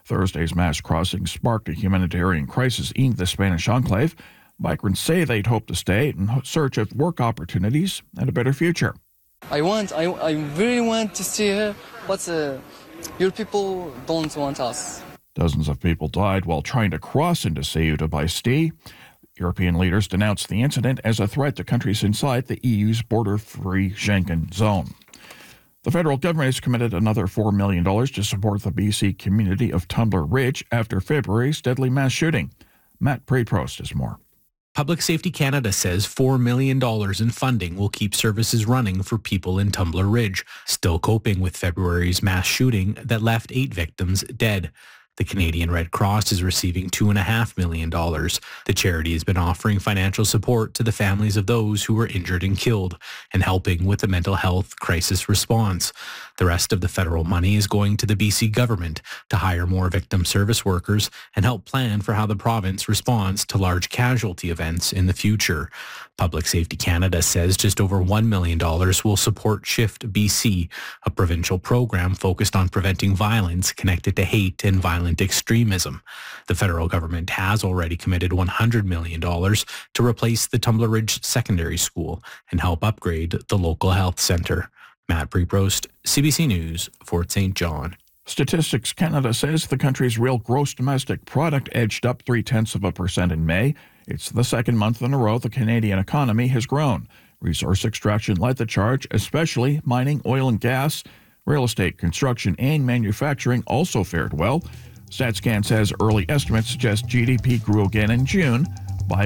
Thursday's mass crossing sparked a humanitarian crisis in the Spanish enclave. Migrants say they'd hope to stay in search of work opportunities and a better future. I really want to stay here, but your people don't want us. Dozens of people died while trying to cross into Ceuta by sea. European leaders denounced the incident as a threat to countries inside the EU's border-free Schengen zone. The federal government has committed another $4 million to support the BC community of Tumbler Ridge after February's deadly mass shooting. Matt Preprost has more. Public Safety Canada says $4 million in funding will keep services running for people in Tumbler Ridge, still coping with February's mass shooting that left 8 victims dead. The Canadian Red Cross is receiving $2.5 million. The charity has been offering financial support to the families of those who were injured and killed and helping with the mental health crisis response. The rest of the federal money is going to the BC government to hire more victim service workers and help plan for how the province responds to large casualty events in the future. Public Safety Canada says just over $1 million will support Shift BC, a provincial program focused on preventing violence connected to hate and violent extremism. The federal government has already committed $100 million to replace the Tumbler Ridge Secondary School and help upgrade the local health centre. Matt Preprost, CBC News, Fort St. John. Statistics Canada says the country's real gross domestic product edged up 0.3% in May. It's the second month in a row the Canadian economy has grown. Resource extraction led the charge, especially mining, oil and gas. Real estate, construction, and manufacturing also fared well. StatsCan says early estimates suggest GDP grew again in June by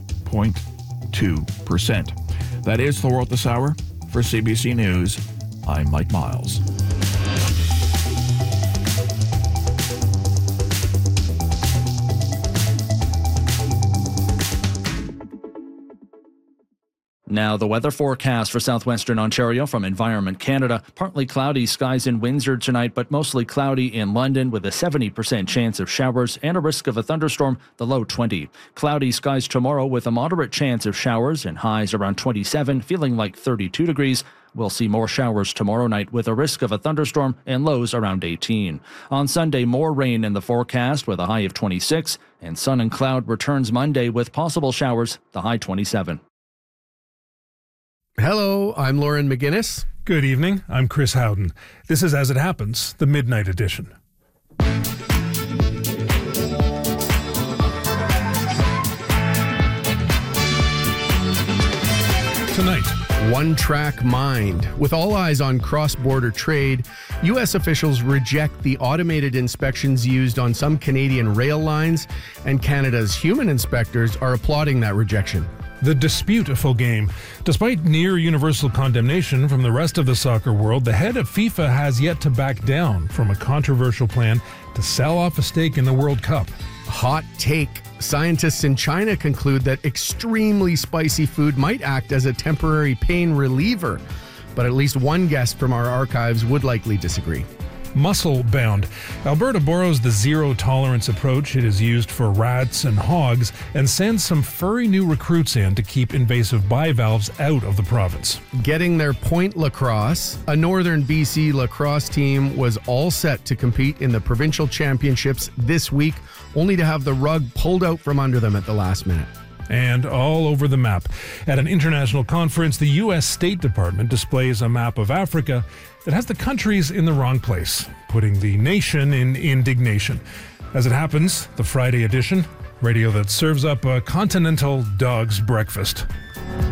0.2%. That is the world this hour. For CBC News, I'm Mike Miles. Now, the weather forecast for southwestern Ontario from Environment Canada. Partly cloudy skies in Windsor tonight, but mostly cloudy in London with a 70% chance of showers and a risk of a thunderstorm, the low 20. Cloudy skies tomorrow with a moderate chance of showers and highs around 27, feeling like 32 degrees. We'll see more showers tomorrow night with a risk of a thunderstorm and lows around 18. On Sunday, more rain in the forecast with a high of 26, and sun and cloud returns Monday with possible showers, the high 27. Hello, I'm Lauren McGinnis. Good evening, I'm Chris Howden. This is As It Happens, the Midnight Edition. Tonight, One-track mind. With all eyes on cross-border trade, U.S. officials reject the automated inspections used on some Canadian rail lines, and Canada's human inspectors are applauding that rejection. the disputeful game. Despite near universal condemnation from the rest of the soccer world, the head of FIFA has yet to back down from a controversial plan to sell off a stake in the World Cup. Hot take. Scientists in China conclude that extremely spicy food might act as a temporary pain reliever, but at least one guest from our archives would likely disagree. Muscle bound. Alberta borrows the zero-tolerance approach it has used for rats and hogs and sends some furry new recruits in to keep invasive bivalves out of the province. Getting their point lacrosse, a northern BC lacrosse team was all set to compete in the provincial championships this week, only to have the rug pulled out from under them at the last minute. And all over the map. At an international conference, the U.S. State Department displays a map of Africa that has the countries in the wrong place, putting the nation in indignation. As it happens, the Friday edition, radio that serves up a continental dog's breakfast.